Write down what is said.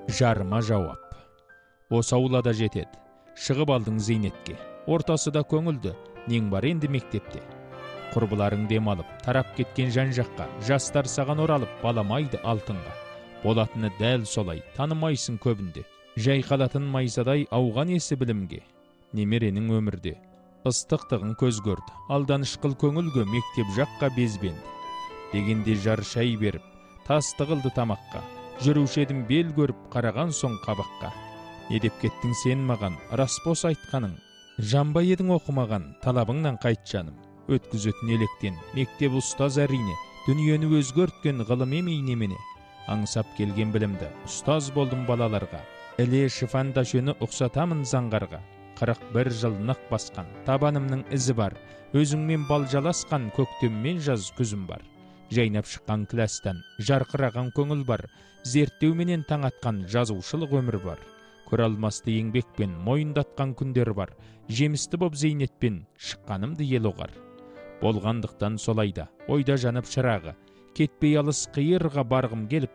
Жарыма жауап. Осы аулада жетеді. Шығып алдың зейнетке. Ортасы да көңілді, нең бар енді мектепте. Құрбыларың демалып, тарап кеткен жан жаққа, жастар саған оралып, баламайды алтынға. Болатыны дәл солай, танымайсың көбінде. Жай қалатын майзадай ауған есі білімге. Немеренің өмірде ыстықтығын көз көрді, алданыш қыл көңілге, мектеп жаққа безбенді. Дегенде жар шай беріп, тасты қылды тамаққа. Жүруші едім бел көріп, қараған соң қабаққа. Не деп кеттің сен маған, рас бос айтқаның. Жанбай едің оқымаған, талабыңнан қайт жаным. Өткізетін електен, мектеп ұстаз әрине, дүниені өзгерткен ғылым емей немене. Аңсап келген білімді, ұстаз болдым балаларға. Іле шифанда жөні ұқсатамын заңғарға. 41 жыл нық басқан, табанымның ізі бар. Өзіңмен балжаласқан, көктеммен жаз күзім бар. Жайнап шыққан кластан, жарқыраған көңіл бар. Зерттеуменен таң атқан жазушылық өмір бар. Көр алмасты еңбекпен мойындатқан күндер бар. Жемісті боп зейнетпен шыққанымды ел оғар. Болғандықтан солайда, ойда жанып шырағы. Кетпей алыс қиырға барғым келіп,